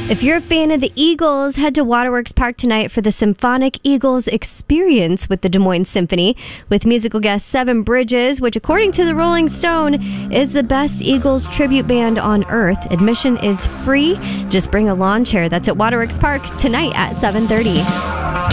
If you're a fan of the Eagles, head to Waterworks Park tonight for the Symphonic Eagles Experience with the Des Moines Symphony, with musical guest Seven Bridges, which, according to the Rolling Stone, is the best Eagles tribute band on earth. Admission is free. Just bring a lawn chair. That's at Waterworks Park tonight at 7:30.